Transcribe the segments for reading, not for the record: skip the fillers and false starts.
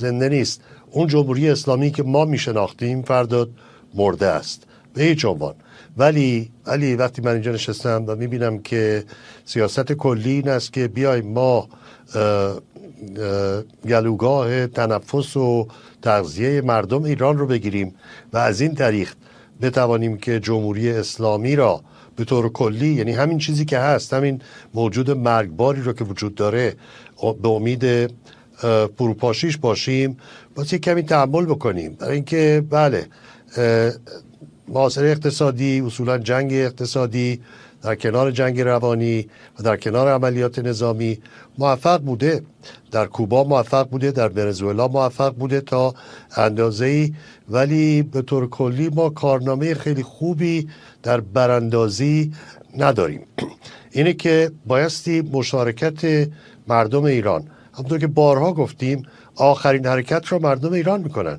زنده نیست. اون جمهوری اسلامی که ما میشناختیم فرداد مرده است به هیچ عنوان. ولی وقتی من اینجا نشستم و میبینم که سیاست کلی این است که بیایم ما گلوگاه تنفس و تغذیه مردم ایران رو بگیریم و از این طریق بتوانیم که جمهوری اسلامی را به طور کلی، یعنی همین چیزی که هست، همین موجود مرگباری رو که وجود داره، به امید فروپاشیش باشیم، واسه کمی تحمل بکنیم. برای اینکه بله، محاصره اقتصادی، اصولا جنگ اقتصادی در کنار جنگ روانی و در کنار عملیات نظامی موفق بوده. در کوبا موفق بوده، در ونزوئلا موفق بوده تا اندازه‌ای، ولی به طور کلی ما کارنامه خیلی خوبی در براندازی نداریم. اینه که بایستی مشارکت مردم ایران، همونطور که بارها گفتیم، آخرین حرکت را مردم ایران میکنن.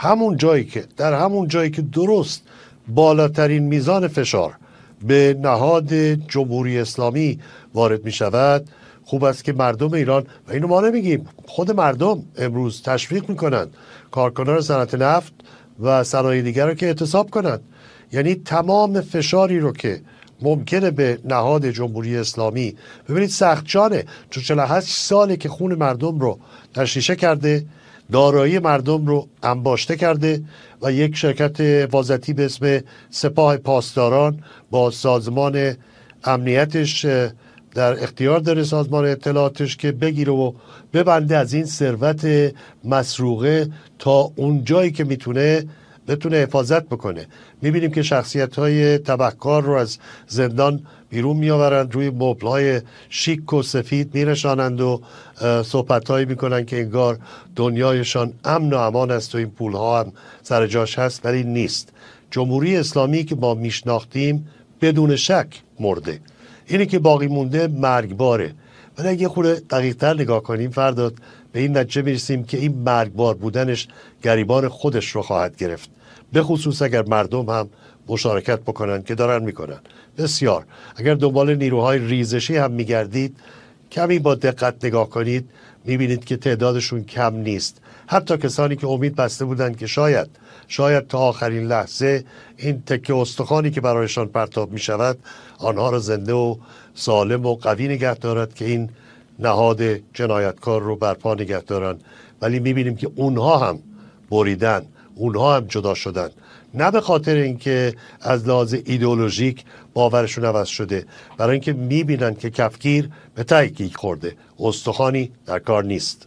در همون جایی که درست بالاترین میزان فشار به نهاد جمهوری اسلامی وارد می شود، خوب است که مردم ایران، و اینو ما نمیگیم، خود مردم امروز تشویق میکنند کارکنان صنعت نفت و صنایع دیگر رو که اعتصاب کنند. یعنی تمام فشاری رو که ممکنه به نهاد جمهوری اسلامی، ببینید سخت جانه، چون 48 ساله که خون مردم رو در شیشه کرده، دارایی مردم رو انباشته کرده و یک شرکت حفاظتی به اسم سپاه پاسداران با سازمان امنیتش در اختیار داره، سازمان اطلاعاتش، که بگیره و ببنده از این ثروت مسروقه تا اون جایی که بتونه حفاظت بکنه. میبینیم که شخصیت‌های تبهکار رو از زندان بیرون میآورند، روی مبل‌های شیک و سفید میرشانند و صحبت‌هایی میکنن که انگار دنیایشان امن و امان است و این پول‌ها هم سر جاش هست، ولی نیست. جمهوری اسلامی که ما میشناختیم بدون شک مرده. اینی که باقی مونده مرگباره. ولی اگه خورده دقیق‌تر نگاه کنیم فرداد، به این نتیجه میرسیم که این مرگبار بودنش گریبان خودش رو خواهد گرفت، به خصوص اگر مردم هم مشارکت بکنن که دارن میکنن. بسیار اگر دنبال نیروهای ریزشی هم میگردید، کمی با دقت نگاه کنید، میبینید که تعدادشون کم نیست. حتی کسانی که امید بسته بودند که شاید تا آخرین لحظه این تکه استخوانی که برایشان پرتاب میشود آنها را زنده و سالم و قوی نگه دارد که این نهاد جنایتکار رو برپا نگه دارن، ولی میبینیم که اونها هم بریدن، اونها هم جدا شدن، نه به خاطر اینکه از لحاظ ایدئولوژیک باورشون عوض شده، برای اینکه میبینن که کفگیر به تحقیق خورده، استخوانی در کار نیست.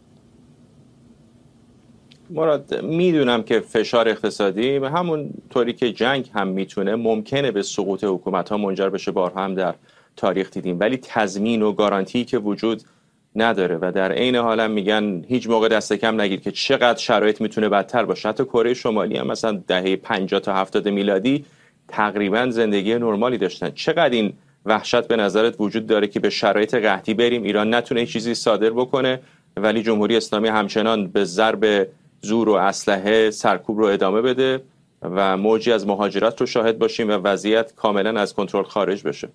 مراد، میدونم که فشار اقتصادی همون طوری که جنگ هم میتونه ممکنه به سقوط حکومت ها منجر بشه، بارها هم در تاریخ دیدیم، ولی تضمین و گارانتی که وجود نداره و در عین حال هم میگن هیچ موقع دست کم نگیر که چقدر شرایط میتونه بدتر باشه. حتی کره شمالی هم مثلا دهه 50 تا 70 میلادی تقریبا زندگی نرمالی داشتن. چقدر این وحشت به نظرت وجود داره که به شرایط قحطی بریم، ایران نتونه چیزی صادر بکنه ولی جمهوری اسلامی همچنان به ضرب زور و اسلحه سرکوب رو ادامه بده و موجی از مهاجرت رو شاهد باشیم و وضعیت کاملا از کنترل خارج بشه؟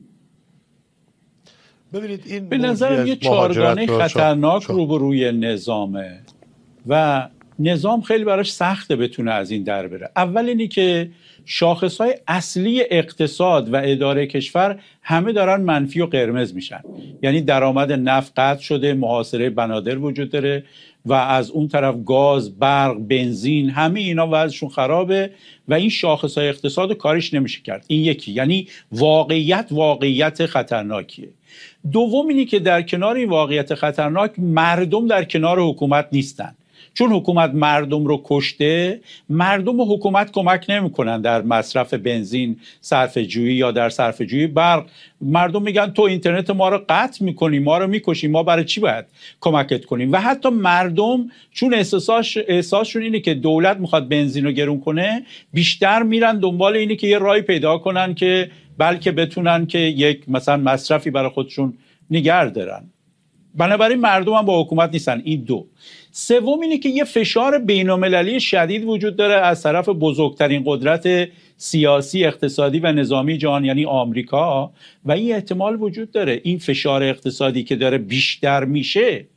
ببینید، این به نظرم یه چهارگانه خطرناک روبروی نظامه و نظام خیلی براش سخته بتونه از این در بره. اول اینی که شاخصهای اصلی اقتصاد و اداره کشور همه دارن منفی و قرمز میشن، یعنی درآمد نفت قطع شده، محاصره بنادر وجود داره و از اون طرف گاز، برق، بنزین، همه اینا وضعشون خرابه و این شاخصهای اقتصاد رو کارش نمیشه کرد. این یکی، یعنی واقعیت خطرناکیه. دوم اینی که در کنار این واقعیت خطرناک مردم در کنار حکومت نیستن، چون حکومت مردم رو کشته. مردم و حکومت کمک نمیکنن در مصرف بنزین، صرفه جویی یا در صرفه جویی برق. مردم میگن تو اینترنت ما رو قطع میکنی، ما رو میکشی، ما برای چی باید کمکت کنیم؟ و حتی مردم چون احساسشون اینه که دولت میخواد بنزین رو گرون کنه، بیشتر میرن دنبال اینه که یه راهی پیدا کنن که بلکه بتونن که یک مثلا مصرفی برای خودشون نگه دارن. بنابراین مردم هم با حکومت نیستن. این دو. سوم اینه که یه فشار بین‌المللی شدید وجود داره از طرف بزرگترین قدرت سیاسی، اقتصادی و نظامی جهان، یعنی آمریکا، و این احتمال وجود داره این فشار اقتصادی که داره بیشتر میشه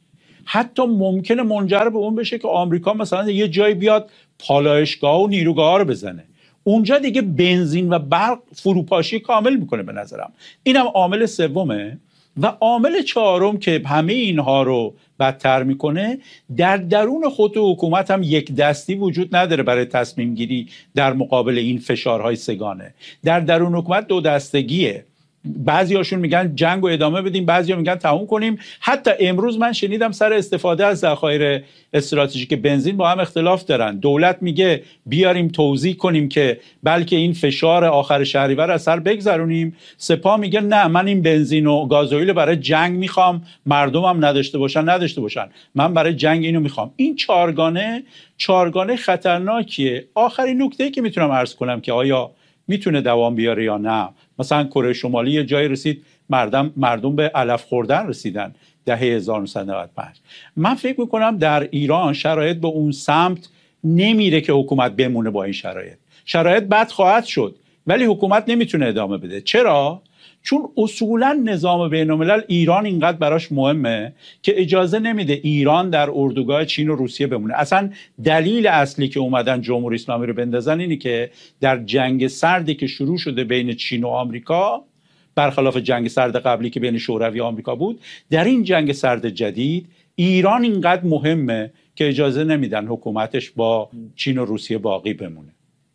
حتی ممکنه منجر به اون بشه که آمریکا مثلا یه جای بیاد پالایشگاه و نیروگاه رو بزنه. اونجا دیگه بنزین و برق فروپاشی کامل میکنه به نظرم. اینم عامل سومه. و عامل چهارم که همه اینها رو بدتر میکنه، در درون خود حکومت هم یک دستی وجود نداره برای تصمیم گیری در مقابل این فشارهای سگانه. در درون حکومت دو دستگیه. بعضی هاشون میگن جنگ و ادامه بدیم، بعضی ها میگن تموم کنیم. حتی امروز من شنیدم سر استفاده از ذخایر استراتژیک بنزین با هم اختلاف دارن. دولت میگه بیاریم توزیع کنیم که بلکه این فشار آخر شهریور از سر بگذرونیم. سپاه میگه نه، من این بنزین و گازوئیل برای جنگ میخوام، مردمم نداشته باشن، من برای جنگ اینو میخوام. این چارگانه خطرناکیه. آخرین نکته‌ای که میتونم عرض کنم که آیا میتونه دوام بیاره یا نه، مثلا کره شمالی یه جایی رسید مردم به علف خوردن رسیدن دهه 1995. من فکر میکنم در ایران شرایط به اون سمت نمیره که حکومت بمونه با این شرایط بد خواهد شد، ولی حکومت نمیتونه ادامه بده. چرا؟ چون اصولا نظام بین الملل ایران اینقدر براش مهمه که اجازه نمیده ایران در اردوگاه چین و روسیه بمونه. اصلا دلیل اصلی که اومدن جمهوری اسلامی رو بندازن اینی که در جنگ سردی که شروع شده بین چین و آمریکا، برخلاف جنگ سرد قبلی که بین شوروی و آمریکا بود، در این جنگ سرد جدید ایران اینقدر مهمه که اجازه نمیدن حکومتش با چین و روسیه باقی بمونه.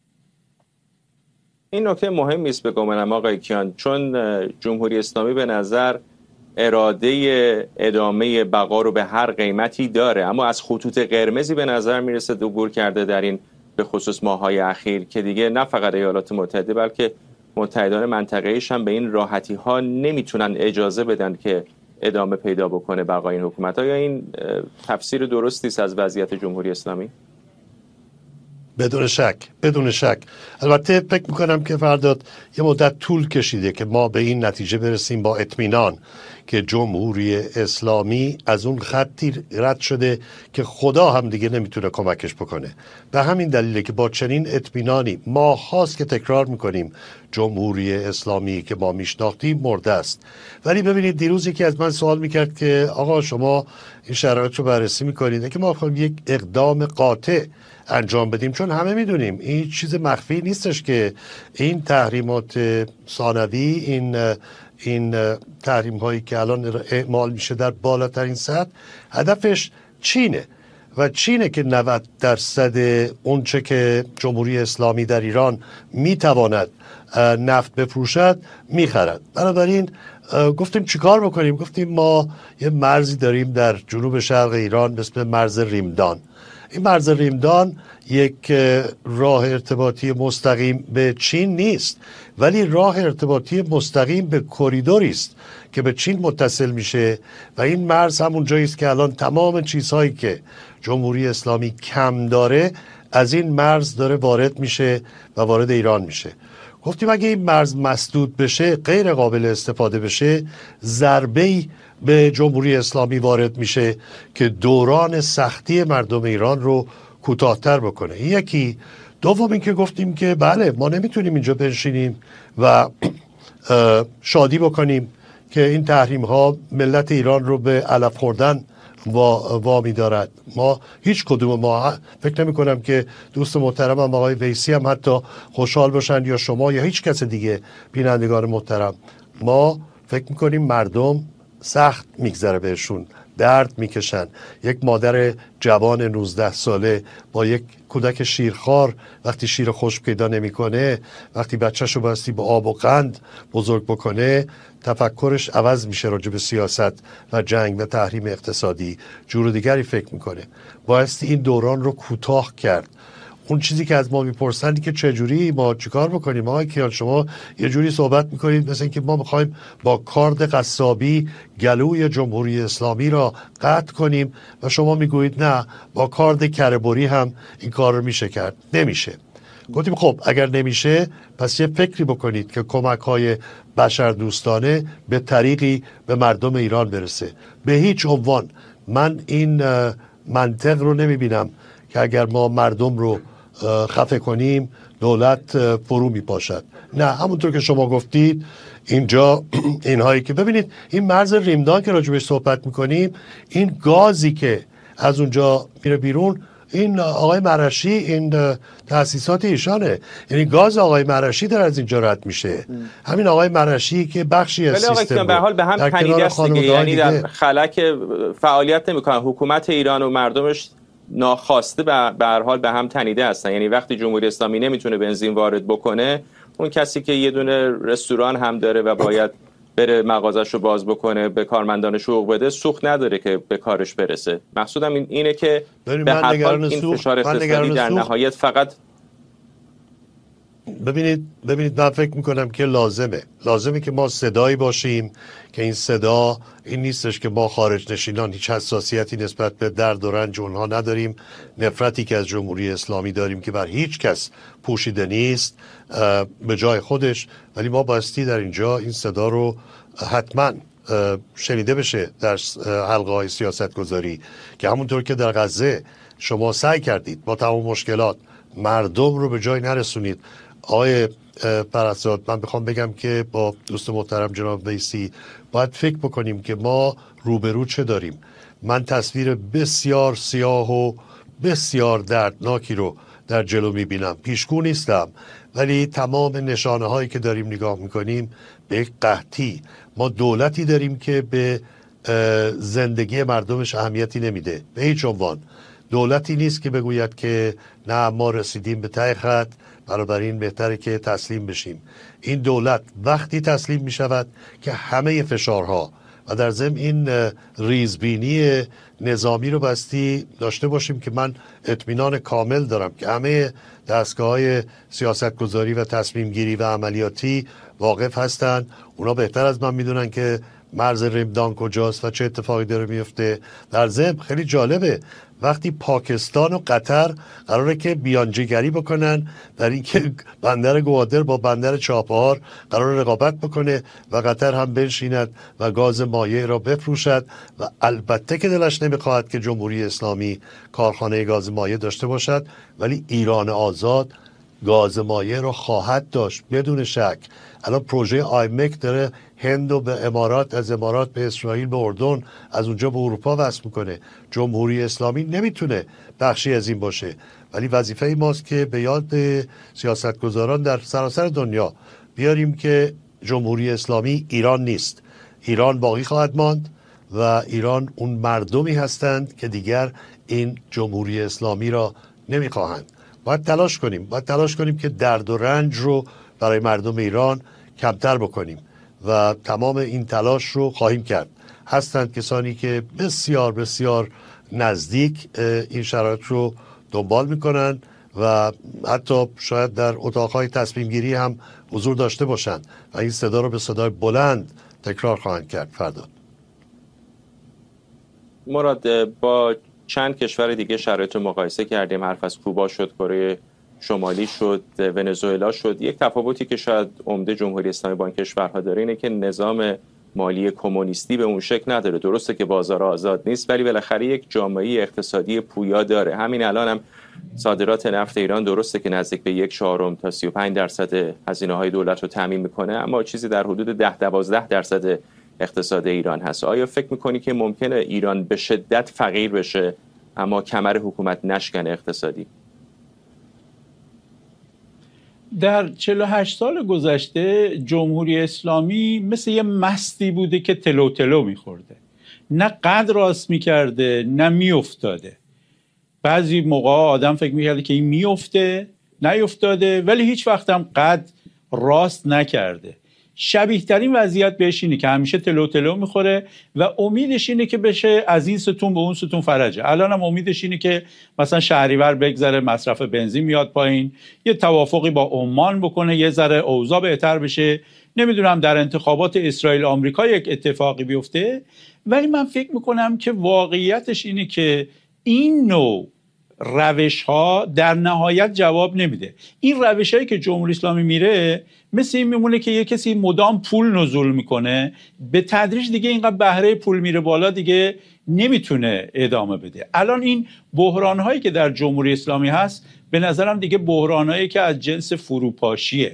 این نکته مهمی است بگم آقای کیان، چون جمهوری اسلامی به نظر اراده ادامه بقا رو به هر قیمتی داره، اما از خطوط قرمزی به نظر میرسه عبور کرده در این به خصوص ماه‌های اخیر که دیگه نه فقط ایالات متحده بلکه متحدان منطقه‌ایش هم به این راحتی ها نمیتونن اجازه بدن که ادامه پیدا بکنه بقای این حکومت. آیا این تفسیر درستی است از وضعیت جمهوری اسلامی؟ بدون شک. البته فکر میکنم که فرداد یه مدت طول کشیده که ما به این نتیجه برسیم با اطمینان که جمهوری اسلامی از اون خطی رد شده که خدا هم دیگه نمیتونه کمکش بکنه. به همین دلیله که با چنین اطمینانی ما هاست که تکرار میکنیم جمهوری اسلامی که ما میشناختیم مرده است. ولی ببینید دیروز یکی از من سوال میکرد که آقا شما این شرایط رو بررسی میکنید که ما خواهیم یک اقدام قاطع انجام بدیم، چون همه میدونیم این چیز مخفی نیستش که این تحریمات ثانوی، این تحریم هایی که الان اعمال میشه در بالاترین سطح، هدفش چینه و چینه که 90% اونچه که جمهوری اسلامی در ایران میتواند نفت بفروشد میخرد. بنابراین گفتیم چیکار بکنیم؟ گفتیم ما یه مرزی داریم در جنوب شرق ایران به اسم مرز ریمدان. این مرز ریمدان یک راه ارتباطی مستقیم به چین نیست، ولی راه ارتباطی مستقیم به کریدوری است که به چین متصل میشه و این مرز همون جایی است که الان تمام چیزهایی که جمهوری اسلامی کم داره از این مرز داره وارد میشه و وارد ایران میشه. گفتیم اگه این مرز مسدود بشه، غیر قابل استفاده بشه، ضربه‌ای به جمهوری اسلامی وارد میشه که دوران سختی مردم ایران رو کوتاه‌تر بکنه. یکی. دوم این که گفتیم که بله ما نمیتونیم اینجا بنشینیم و شادی بکنیم که این تحریم ها ملت ایران رو به علف خوردن وامی دارد. ما هیچ کدوم ما فکر نمی کنم که دوست محترمم آقای ویسی هم حتی خوشحال باشن یا شما یا هیچ کس دیگه بینندگان محترم. ما فکر میکنیم مردم سخت میگذره بهشون، درد میکشن. یک مادر جوان 19 ساله با یک کودک شیرخوار وقتی شیر خوش پیدا نمیکنه، وقتی بچه‌شو باستی با آب و قند بزرگ بکنه، تفکرش عوض میشه راجع به سیاست و جنگ و تحریم اقتصادی، جور دیگری فکر میکنه. بایستی این دوران رو کوتاه کرد. اون چیزی که از ما میپرسند که چجوری ما چیکار بکنیم، آقای کیان شما یه جوری صحبت میکنید مثل اینکه ما میخوایم با کارد قصابی گلوی جمهوری اسلامی را قطع کنیم و شما میگویید نه با کارد کره‌بری هم این کار رو میشه کرد. نمیشه. گفتیم خب اگر نمیشه پس یه فکری بکنید که کمک‌های بشردوستانه به طریقی به مردم ایران برسه. به هیچ عنوان من این منطق رو نمیبینم که اگر ما مردم رو خفه کنیم دولت فرو می پاشد. نه، همونطور که شما گفتید اینجا اینهایی که ببینید این مرز ریمدان که راجبش صحبت میکنیم، این گازی که از اونجا میره بیرون، این آقای مرشی، این تأسیسات ایشانه، یعنی گاز آقای مرشی در از اینجا رد میشه. همین آقای مرشی که بخشی از سیستم به حال به هم تنیده است دیگه، یعنی در خلک فعالیت نمیکنن. حکومت ایران و مردمش ناخواسته به هر حال به هم تنیده هستن. یعنی وقتی جمهوری اسلامی نمیتونه بنزین وارد بکنه، اون کسی که یه دونه رستوران هم داره و باید بره مغازش رو باز بکنه، به کارمندانش حقوق بده، سوخت نداره که به کارش برسه. مقصودم اینه که به هر حال این فشار اقتصادی در نهایت فقط ببینید من فکر میکنم که لازمه که ما صدایی باشیم که این صدا این نیستش که ما خارج نشینان هیچ حساسیتی نسبت به درد و رنج اونها نداریم، نفرتی که از جمهوری اسلامی داریم که بر هیچ کس پوشیده نیست به جای خودش، ولی ما بایستی در اینجا این صدا رو حتما شنیده بشه در حلقه های سیاست گذاری، که همونطور که در غزه شما سعی کردید با تمام مشکلات مردم رو به جای نرسونید. آقای پرستاد، من بخوام بگم که با دوست محترم جناب ویسی باید فکر بکنیم که ما روبرو چه داریم. من تصویر بسیار سیاه و بسیار دردناکی رو در جلو میبینم. پیشگو نیستم، ولی تمام نشانه هایی که داریم نگاه میکنیم به یک قحطی. ما دولتی داریم که به زندگی مردمش اهمیتی نمیده به هیچ عنوان. دولتی نیست که بگوید که نه ما رسیدیم به ته خط، بنابراین بهتره که تسلیم بشیم. این دولت وقتی تسلیم می شود که همه فشارها و در ضمن این ریزبینی نظامی رو بستی داشته باشیم که من اطمینان کامل دارم که همه دستگاه‌های سیاستگذاری و تصمیم گیری و عملیاتی واقف هستن. اونا بهتر از من میدونن که مرز ریمدان کجاست و چه اتفاقی داره میفته. در ضمن خیلی جالبه وقتی پاکستان و قطر قراره که بیانجیگری بکنن در اینکه بندر گوادر با بندر چابهار قرار رقابت بکنه و قطر هم بنشیند و گاز مایع را بفروشد، و البته که دلش نمیخواهد که جمهوری اسلامی کارخانه گاز مایع داشته باشد، ولی ایران آزاد گاز مایع را خواهد داشت بدون شک. الان پروژه آیمک داره هند و به امارات، از امارات به اسرائیل به اردن، از اونجا به اروپا وصل میکنه. جمهوری اسلامی نمیتونه بخشی از این باشه، ولی وظیفه ماست که به یاد سیاستگزاران در سراسر دنیا بیاریم که جمهوری اسلامی ایران نیست. ایران باقی خواهد ماند و ایران اون مردمی هستند که دیگر این جمهوری اسلامی را نمیخواهند. باید تلاش کنیم که درد و رنج رو برای مردم ایران کمتر بکنیم و تمام این تلاش رو خواهیم کرد. هستند کسانی که بسیار بسیار نزدیک این شرایط رو دنبال میکنن و حتی شاید در اتاقهای تصمیم گیری هم حضور داشته باشند و این صدا رو به صدای بلند تکرار خواهند کرد. فرداد مراد، با چند کشور دیگه شرایط رو مقایسه کردیم. حرف از کوبا شد، کره شمالی شد، ونزوئلا شد. یک تفاوتی که شاید عمده جمهوری اسلامی با این کشورها داره اینه که نظام مالی کمونیستی به اون شکل نداره. درسته که بازار آزاد نیست، ولی بالاخره یک جامعه اقتصادی پویا داره. همین الان هم صادرات نفت ایران درسته که نزدیک به 1/4 تا 35% هزینه‌های دولت رو تامین میکنه، اما چیزی در حدود 10-12% اقتصاد ایران هست. آیا فکر میکنی که ممکنه ایران به شدت فقیر بشه اما کمر حکومت نشکنه اقتصادی؟ در 48 سال گذشته جمهوری اسلامی مثل یه مستی بوده که تلو تلو میخورده، نه قد راست میکرده نه میافتاده. بعضی موقع آدم فکر میکرده که این میافته، نیفتاده، ولی هیچ وقت هم قد راست نکرده. شبیه ترین وضعیت بهش اینه که همیشه تلو تلو میخوره و امیدش اینه که بشه از این ستون به اون ستون فرجه. الان هم امیدش اینه که مثلا شهریور بگذره، مصرف بنزین میاد پایین، یه توافقی با عمان بکنه، یه ذره اوضاع بهتر بشه، نمیدونم در انتخابات اسرائیل آمریکا یک اتفاقی بیفته. ولی من فکر میکنم که واقعیتش اینه که این نوع روش ها در نهایت جواب نمیده. این روش هایی که جمهوری اسلامی میره مثل این میمونه که یه کسی مدام پول نزول میکنه، به تدریج دیگه اینقدر بهره پول میره بالا، دیگه نمیتونه ادامه بده. الان این بحران هایی که در جمهوری اسلامی هست به نظرم دیگه بحران هایی که از جنس فروپاشیه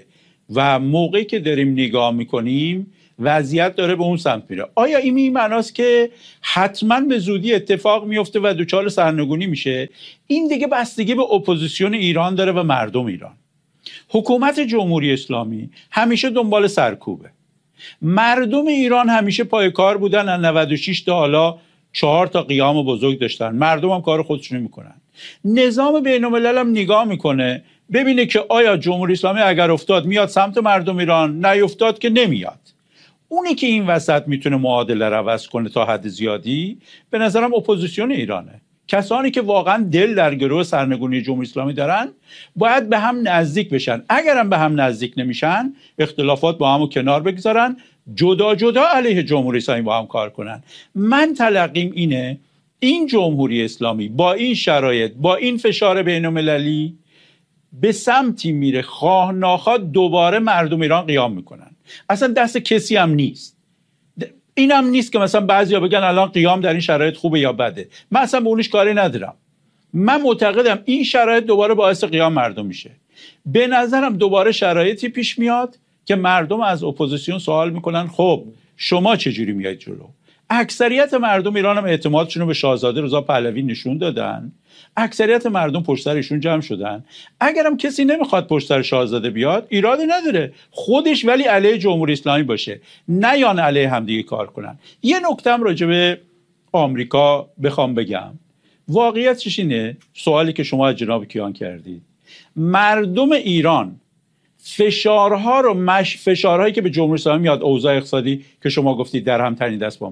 و موقعی که داریم نگاه میکنیم وضعیت داره به اون سمت میره. آیا این معناست که حتما به زودی اتفاق میفته و دچار سرنگونی میشه؟ این دیگه بستگی به اپوزیسیون ایران داره و مردم ایران. حکومت جمهوری اسلامی همیشه دنبال سرکوبه. مردم ایران همیشه پای کار بودن. از 96 تا حالا 4 تا قیام بزرگ داشتن. مردم هم کار خودشونو میکنن. نظام بین الملل هم نگاه میکنه ببینه که آیا جمهوری اسلامی اگر افتاد میاد سمت مردم ایران، نیفتاد که نمیاد. اونی که این وسط میتونه معادله رو عوض کنه تا حد زیادی به نظرم اپوزیسیون ایرانه. کسانی که واقعا دل در گروه سرنگونی جمهوری اسلامی دارن باید به هم نزدیک بشن. اگرم به هم نزدیک نمیشن، اختلافات با همو کنار بگذارن، جدا جدا علیه جمهوری اسلامی با هم کار کنن. من تلقیم اینه این جمهوری اسلامی با این شرایط، با این فشار بین المللی به سمتی میره خواه ناخواه دوباره مردم ایران قیام میکنن. اصلا دست کسی هم نیست. اینم نیست که مثلا بعضیا بگن الان قیام در این شرایط خوبه یا بده. من اصلا به اونش کاری ندارم. من معتقدم این شرایط دوباره باعث قیام مردم میشه. به نظرم دوباره شرایطی پیش میاد که مردم از اپوزیسیون سوال میکنن خب شما چجوری میایید جلو؟ اکثریت مردم ایران هم اعتمادشون رو به شاهزاده رضا پهلوی نشون دادن. اکثریت مردم پشت سر ایشون جمع شدن. اگرم کسی نمیخواد پشت سر شاهزاده بیاد ایرادی نداره، خودش ولی علیه جمهوری اسلامی باشه، نه یا علیه همدیگه کار کنن. یه نکتم راجع به آمریکا بخوام بگم، واقعیتش اینه، سوالی که شما از جناب کیان کردید، مردم ایران فشارهایی که به جمهوری اسلامی میاد، اوضاع اقتصادی که شما گفتید در هم تنیده است با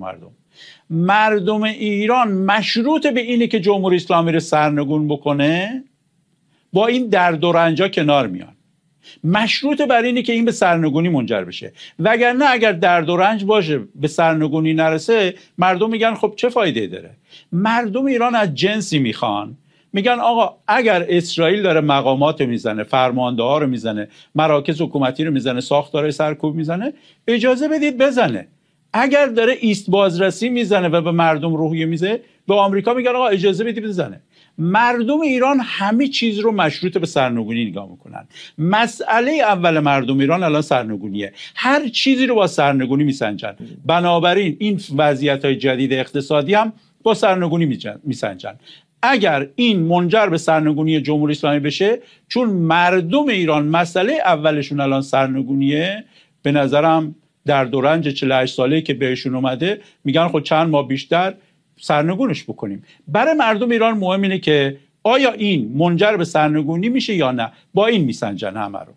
مردم ایران مشروط به اینه که جمهوری اسلامی رو سرنگون بکنه با این درد و رنجا کنار میان. مشروط بر اینه که این به سرنگونی منجر بشه، وگرنه اگر درد و رنج باشه به سرنگونی نرسه مردم میگن خب چه فایده داره. مردم ایران از جنسی میخوان، میگن آقا اگر اسرائیل داره مقامات میزنه، فرمانده ها رو میزنه، مراکز حکومتی رو میزنه، ساختار سرکوب میزنه، اجازه بدید بزنه. اگر داره ایست بازرسی میزنه و به مردم روحیه میزنه، به آمریکا میگن آقا اجازه بدید بزنه. مردم ایران همه چیز رو مشروط به سرنگونی نگاه میکنن. مسئله اول مردم ایران الان سرنگونیه. هر چیزی رو با سرنگونی میسنجن. بنابراین این وضعیت‌های جدید اقتصادی هم با سرنگونی میسنجن. اگر این منجر به سرنگونی جمهوری اسلامی بشه، چون مردم ایران مسئله اولشون الان سرنگونیه، به نظرم درد و رنج 48 ساله‌ای که بهشون اومده میگن خب چند ماه بیشتر سرنگونش بکنیم. برای مردم ایران مهم اینه که آیا این منجر به سرنگونی میشه یا نه. با این میسنجن همه رو.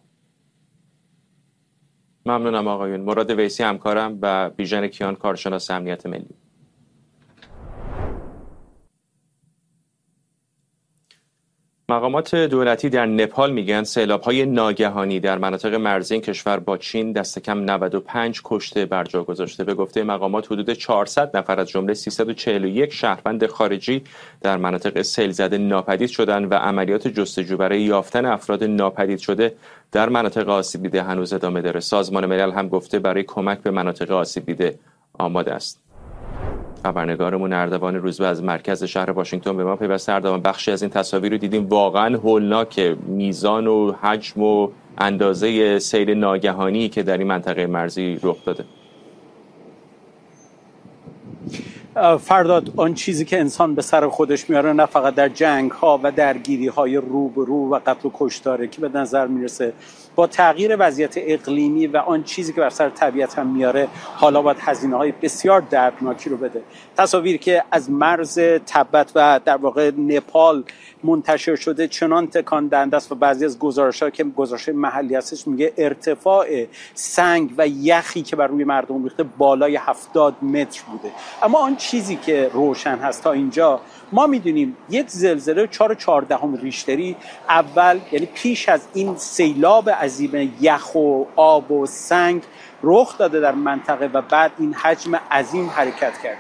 ممنونم آقایون. مراد ویسی همکارم و بیژن کیان کارشناس امنیت ملی. مقامات دولتی در نپال میگن سیلاب‌های ناگهانی در مناطق مرزی کشور با چین دست کم 95 کشته بر جا گذاشته. به گفته مقامات حدود 400 نفر از جمله 341 شهروند خارجی در مناطق سیل زده ناپدید شدند و عملیات جستجو برای یافتن افراد ناپدید شده در مناطق آسیب دیده هنوز ادامه داره. سازمان ملل هم گفته برای کمک به مناطق آسیب دیده آماده است. خبرنگارمون اردوان روزبه از مرکز شهر واشنگتن به ما پیوسته. اردوان، بخشی از این تصاویر رو دیدیم، واقعا هولناکه، میزان و حجم و اندازه سیل ناگهانی که در این منطقه مرزی رخ داده. فرداد، آن چیزی که انسان به سر خودش میاره نه فقط در جنگ ها و درگیری های روبرو و قتل و کشتاره که به نظر میرسه با تغییر وضعیت اقلیمی و آن چیزی که بر سر طبیعت هم میاره حالا باید هزینه های بسیار دردناکی رو بده. تصاویر که از مرز تبت و در واقع نپال منتشر شده چنان تکان دهنده است و بعضی از گزارش‌ها که گزارش محلی هستش میگه ارتفاع سنگ و یخی که بر روی مردم ریخته بالای 70 متر بوده. اما آن چیزی که روشن هست تا اینجا، ما میدونیم یک زلزله 4.14 ریشتری اول، یعنی پیش از این سیلاب عظیم یخ و آب و سنگ رخ داده در منطقه و بعد این حجم عظیم حرکت کرده.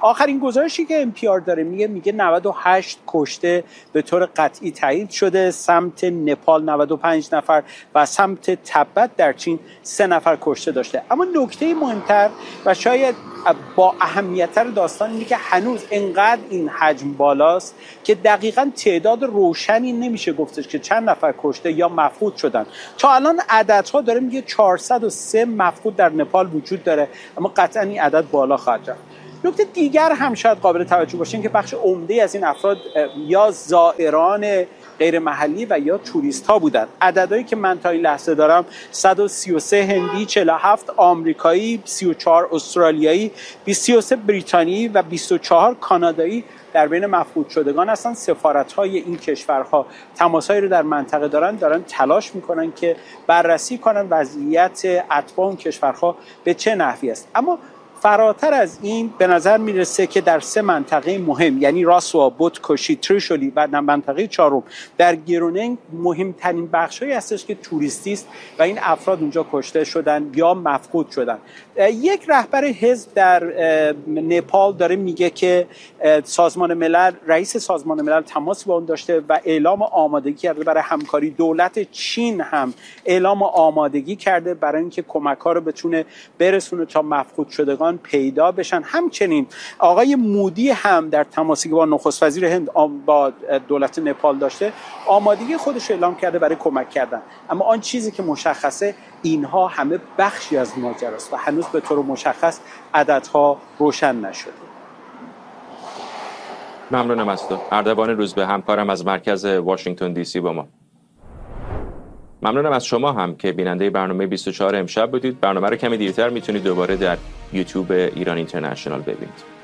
آخرین گزارشی که NPR داره میگه 98 کشته به طور قطعی تایید شده، سمت نپال 95 نفر و سمت تبت در چین 3 نفر کشته داشته. اما نکته مهمتر و شاید با اهمیت‌تر داستان اینه که هنوز انقدر این حجم بالاست که دقیقاً تعداد روشنی نمیشه گفتش که چند نفر کشته یا مفقود شدن. تا الان عددها داره میگه 403 مفقود در نپال وجود داره، اما قطعاً این عدد بالا خواهد رفت. نکته دیگر هم شاید قابل توجه باشه که بخش عمده از این افراد یا زائران غیر محلی و یا توریست ها بودن. عددهایی که من تا این لحظه دارم 133 هندی، 47 آمریکایی، 34 استرالیایی، 33 بریتانیایی و 24 کانادایی در بین مفقود شدگان هستن. سفارت‌های این کشورها تماس‌هایی رو در منطقه دارن تلاش میکنن که بررسی کنن وضعیت اتباع اون کشورها به چه نحوی است. اما فراتر از این به نظر میرسه که در 3 منطقه مهم، یعنی راسوا، بودکوشی، تریشولی و منطقه 4 در گروننگ، مهمترین بخشایی هستش که توریستی است و این افراد اونجا کشته شدن یا مفقود شدن. یک رهبر حزب در نپال داره میگه که رئیس سازمان ملل تماسی با اون داشته و اعلام آمادگی کرده برای همکاری. دولت چین هم اعلام آمادگی کرده برای اینکه کمک‌ها رو بتونه برسونه تا مفقود شدگان پیدا بشن. همچنین آقای مودی هم در تماسی که با نخست وزیر هند با دولت نپال داشته آمادگی خودش اعلام کرده برای کمک کردن. اما آن چیزی که مشخصه اینها همه بخشی از ماجراست و هنوز به طور مشخص عددها روشن نشده. ممنونم از تو. اردوان روزبه، همکارم از مرکز واشنگتن دی سی با ما. ممنونم از شما هم که بیننده برنامه 24 امشب بودید. برنامه رو کمی دیرتر میتونید دوباره در یوتیوب ایران اینترنشنال ببینید.